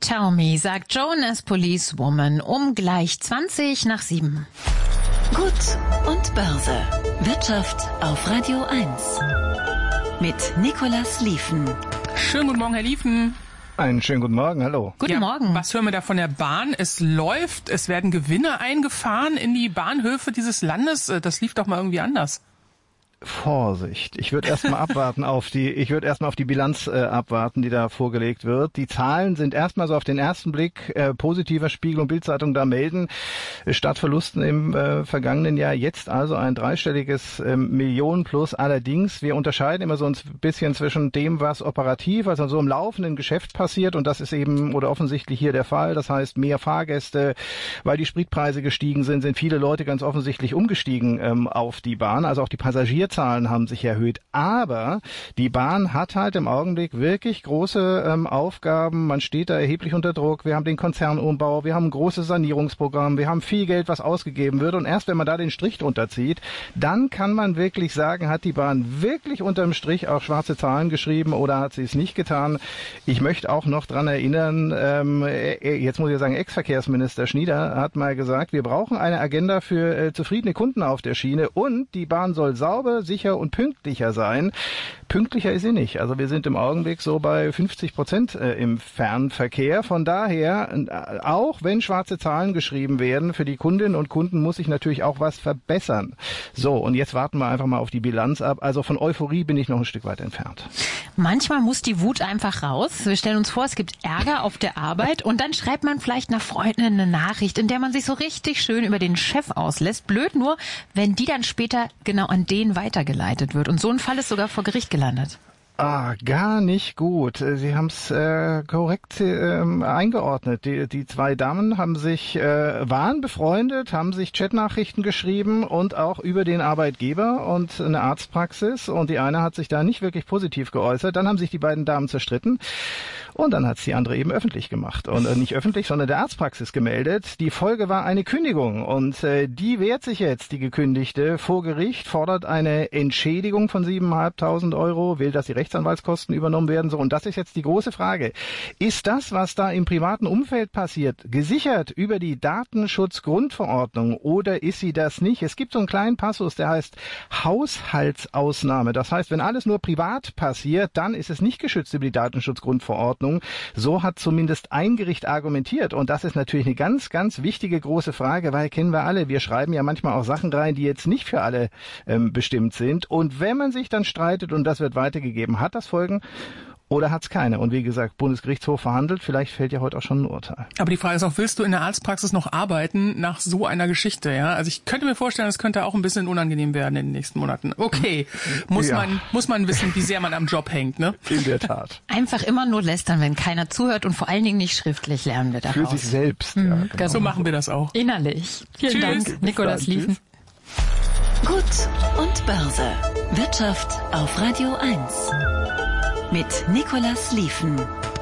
Tell Me, sagt Jonas Policewoman um gleich 7:20. Gut und Börse. Wirtschaft auf Radio 1. Mit Nicolas Lieven. Schönen guten Morgen, Herr Lieven. Einen schönen guten Morgen, hallo. Guten Morgen. Was hören wir da von der Bahn? Es läuft, es werden Gewinne eingefahren in die Bahnhöfe dieses Landes. Das lief doch mal irgendwie anders. Vorsicht. Ich würde erstmal auf die Bilanz abwarten, die da vorgelegt wird. Die Zahlen sind erstmal so auf den ersten Blick positiver. Spiegel und Bild-Zeitung da melden statt Verlusten im vergangenen Jahr jetzt also ein dreistelliges Millionen plus. Allerdings, wir unterscheiden immer so ein bisschen zwischen dem, was operativ, also so im laufenden Geschäft passiert, und das ist eben oder offensichtlich hier der Fall. Das heißt, mehr Fahrgäste, weil die Spritpreise gestiegen sind viele Leute ganz offensichtlich umgestiegen auf die Bahn. Also auch die Passagierzahlen haben sich erhöht. Aber die Bahn hat halt im Augenblick wirklich große Aufgaben. Man steht da erheblich unter Druck. Wir haben den Konzernumbau, wir haben ein großes Sanierungsprogramm, wir haben viel Geld, was ausgegeben wird. Und erst wenn man da den Strich drunter zieht, dann kann man wirklich sagen, hat die Bahn wirklich unterm Strich auch schwarze Zahlen geschrieben oder hat sie es nicht getan. Ich möchte auch noch dran erinnern, jetzt muss ich sagen, Ex-Verkehrsminister Schnieder hat mal gesagt, wir brauchen eine Agenda für zufriedene Kunden auf der Schiene und die Bahn soll sauber, sicher und pünktlicher sein. Pünktlicher ist sie nicht. Also wir sind im Augenblick so bei 50% im Fernverkehr. Von daher, auch wenn schwarze Zahlen geschrieben werden, für die Kundinnen und Kunden muss sich natürlich auch was verbessern. So, und jetzt warten wir einfach mal auf die Bilanz ab. Also von Euphorie bin ich noch ein Stück weit entfernt. Manchmal muss die Wut einfach raus. Wir stellen uns vor, es gibt Ärger auf der Arbeit und dann schreibt man vielleicht einer Freundin eine Nachricht, in der man sich so richtig schön über den Chef auslässt. Blöd nur, wenn die dann später genau an den weitergeleitet wird. Und so ein Fall ist sogar vor Gericht gelandet. Gar nicht gut. Sie haben es korrekt eingeordnet. Die zwei Damen haben waren befreundet, haben sich Chatnachrichten geschrieben und auch über den Arbeitgeber und eine Arztpraxis. Und die eine hat sich da nicht wirklich positiv geäußert. Dann haben sich die beiden Damen zerstritten. Und dann hat es die andere eben öffentlich gemacht. Und nicht öffentlich, sondern der Arztpraxis gemeldet. Die Folge war eine Kündigung. Und die wehrt sich jetzt, die Gekündigte, vor Gericht, fordert eine Entschädigung von 7.500 Euro, will, dass die Rechtsanwaltskosten übernommen werden. So, und das ist jetzt die große Frage. Ist das, was da im privaten Umfeld passiert, gesichert über die Datenschutzgrundverordnung oder ist sie das nicht? Es gibt so einen kleinen Passus, der heißt Haushaltsausnahme. Das heißt, wenn alles nur privat passiert, dann ist es nicht geschützt über die Datenschutzgrundverordnung. So hat zumindest ein Gericht argumentiert. Und das ist natürlich eine ganz, ganz wichtige große Frage, weil kennen wir alle, wir schreiben ja manchmal auch Sachen rein, die jetzt nicht für alle bestimmt sind. Und wenn man sich dann streitet und das wird weitergegeben, hat das Folgen oder hat es keine? Und wie gesagt, Bundesgerichtshof verhandelt, vielleicht fällt ja heute auch schon ein Urteil. Aber die Frage ist auch, willst du in der Arztpraxis noch arbeiten nach so einer Geschichte? Ja, also ich könnte mir vorstellen, es könnte auch ein bisschen unangenehm werden in den nächsten Monaten. Okay, muss man wissen, wie sehr man am Job hängt, ne? In der Tat. Einfach immer nur lästern, wenn keiner zuhört und vor allen Dingen nicht schriftlich lernen wir daraus. Für sich selbst, ja. Genau. So machen wir das auch. Innerlich. Vielen Dank, Nicolas Lieven. Gut und Börse. Wirtschaft auf Radio 1. Mit Nicolas Lieven.